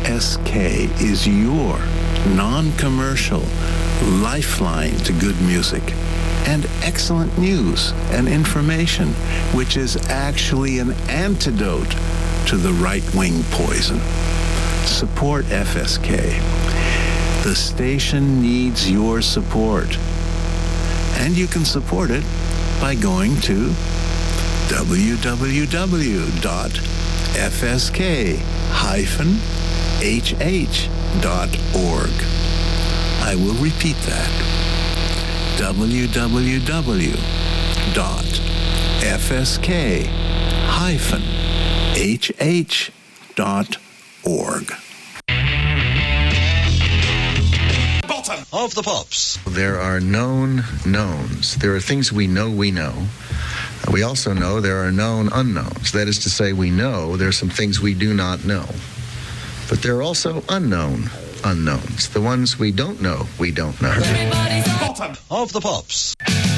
FSK is your non-commercial lifeline to good music and excellent news and information, which is actually an antidote to the right-wing poison. Support FSK. The station needs your support. And you can support it by going to www.fsk-hh.org. I will repeat that. www.fsk-hh.org. Bottom of the pops. There are known knowns. There are things we know. We also know there are known unknowns. That is to say, we know there are some things we do not know. But there are also unknown unknowns. The ones we don't know, we don't know. Bottom of the pops.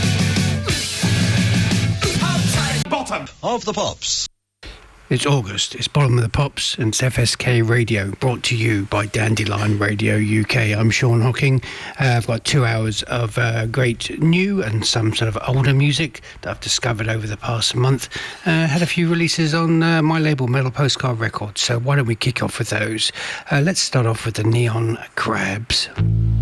Bottom of the pops. It's August, it's Bottom of the Pops, and it's FSK Radio, brought to you by Dandelion Radio UK. I'm Sean Hocking. I've got 2 hours of great new and some sort of older music that I've discovered over the past month. Had a few releases on my label, Metal Postcard Records, so why don't we kick off with those? Let's start off with the Neon Crabs.